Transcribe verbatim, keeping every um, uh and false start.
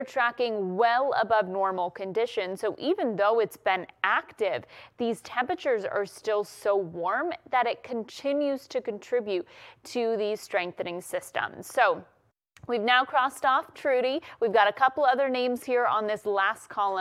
tracking well above normal conditions. So even though it's been active, these temperatures are still so warm that it continues to contribute to these strengthening systems. So we've now crossed off Trudy. We've got a couple other names here on this last column.